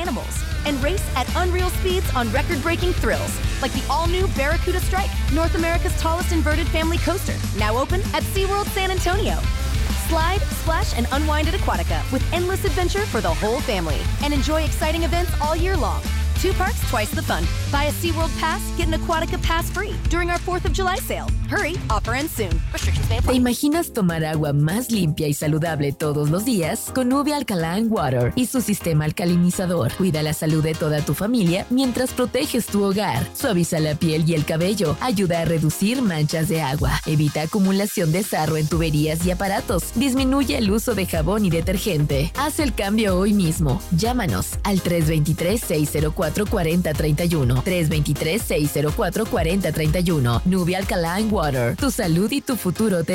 animals and race at unreal speeds on record-breaking thrills, like the all-new Barracuda Strike, North America's tallest inverted family coaster, now open at SeaWorld San Antonio. Slide, splash, and unwind at Aquatica with endless adventure for the whole family. And enjoy exciting events all year long. 2 parks, twice the fun. Buy a SeaWorld Pass, get an Aquatica Pass free during our 4th of July sale. Hurry, offer ends soon. Restrictions may apply. ¿Te imaginas tomar agua más limpia y saludable todos los días? Con Nubia Alkaline Water y su sistema alcalinizador. Cuida la salud de toda tu familia mientras proteges tu hogar. Suaviza la piel y el cabello. Ayuda a reducir manchas de agua. Evita acumulación de sarro en tuberías y aparatos. Disminuye el uso de jabón y detergente. Haz el cambio hoy mismo. Llámanos al 323-604-4031. 323-604-4031. Nubia Alkaline Water. Tu salud y tu futuro te